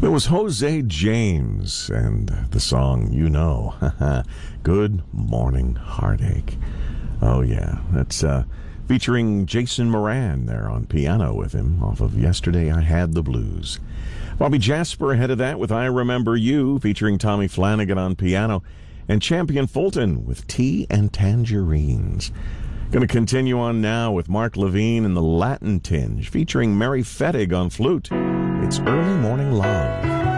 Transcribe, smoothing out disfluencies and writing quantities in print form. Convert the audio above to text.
It was Jose James and the song, you know, Good Morning Heartache. Oh, yeah. That's featuring Jason Moran there on piano with him off of Yesterday I Had the Blues. Bobby Jasper ahead of that with I Remember You, featuring Tommy Flanagan on piano, and Champion Fulton with Tea and Tangerines. Going to continue on now with Mark Levine and the Latin Tinge, featuring Mary Fettig on flute. It's Early Morning Love.